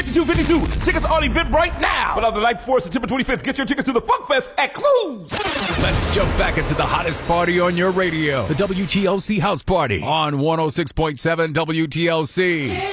5252. Tickets on Eventbrite now. But on the night before September 25th, get your tickets to the Funk Fest at Clues. Let's jump back into the hottest party on your radio. The WTLC House Party on 106.7 WTLC.